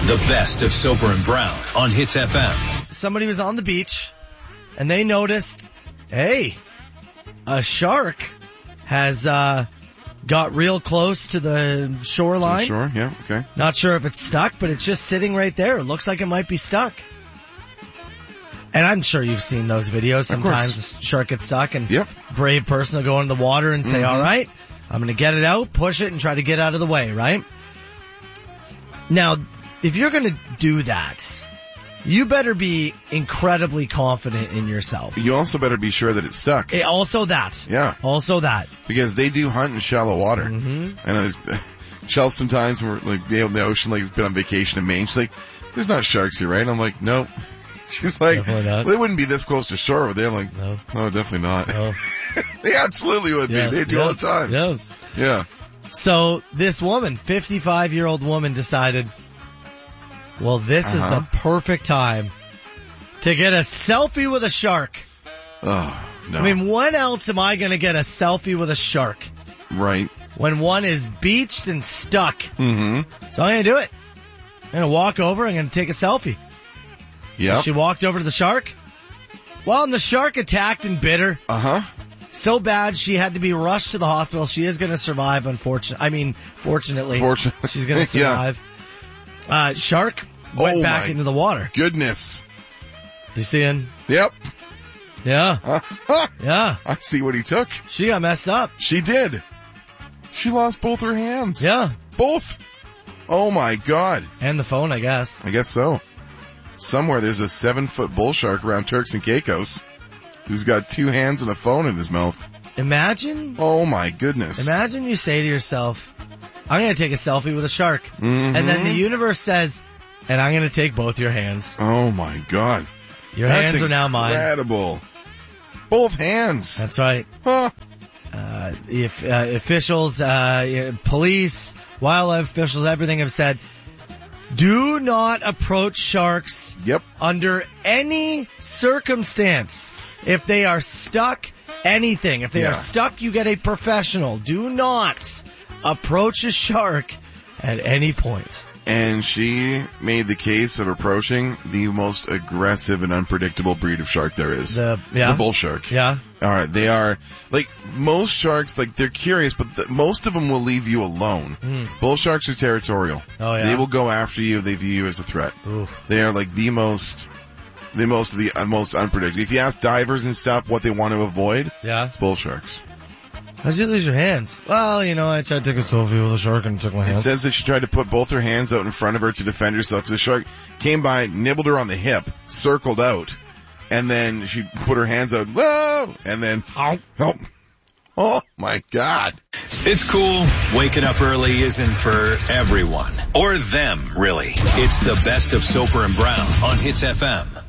The best of Soper and Brown on Hits FM. Somebody was on the beach and they noticed, hey, a shark has got real close to the shoreline. Sure, yeah, okay. Not sure if it's stuck, but it's just sitting right there. It looks like it might be stuck. And I'm sure you've seen those videos. Sometimes the shark gets stuck and brave person will go into the water and say, all right, I'm going to get it out, push it, and try to get out of the way, right? Now, if you're going to do that, you better be incredibly confident in yourself. You also better be sure that it's stuck. Also that. Yeah. Also that. Because they do hunt in shallow water. Mm-hmm. And Chelsea sometimes, we're like in the ocean, like been on vacation in Maine. She's like, there's not sharks here, right? And I'm like, no. She's like, well, they wouldn't be this close to shore, would they? I'm like, no, definitely not. No. They absolutely would be. They do all the time. Yes. Yeah. So this woman, 55-year-old woman, decided, well, this is the perfect time to get a selfie with a shark. Oh, no. I mean, when else am I going to get a selfie with a shark? Right. When one is beached and stuck. Mm-hmm. So I'm going to do it. I'm going to walk over. I'm going to take a selfie. Yeah. So she walked over to the shark. Well, and the shark attacked and bit her. Uh-huh. So bad she had to be rushed to the hospital. She is going to survive, fortunately. She's going to survive. Yeah. Shark went back into the water. Goodness. You seeing? Yep. Yeah. Yeah. I see what he took. She got messed up. She did. She lost both her hands. Yeah. Both. Oh my God. And the phone, I guess. I guess so. Somewhere there's a 7-foot bull shark around Turks and Caicos who's got 2 hands and a phone in his mouth. Imagine. Oh my goodness. Imagine you say to yourself, I'm going to take a selfie with a shark. Mm-hmm. And then the universe says, and I'm going to take both your hands. Oh my God. Your hands are now mine. Incredible. Both hands. That's right. Huh. Officials, police, wildlife officials, everything have said, do not approach sharks under any circumstance. If they are stuck, anything. If they are stuck, you get a professional. Do not approach a shark at any point. And she made the case of approaching the most aggressive and unpredictable breed of shark there is. The bull shark. Yeah. All right. They are, like, most sharks, like, they're curious, but most of them will leave you alone. Bull sharks are territorial. Oh, yeah. They will go after you if they view you as a threat. Oof. They are, like, the most unpredictable. If you ask divers and stuff what they want to avoid, it's bull sharks. How'd you lose your hands? Well, I tried to take a selfie with a shark and took my hands. It says that she tried to put both her hands out in front of her to defend herself because the shark came by, nibbled her on the hip, circled out, and then she put her hands out, whoa, and then, oh my God. It's cool. Waking up early isn't for everyone. Or them, really. It's the best of Soper and Brown on Hits FM.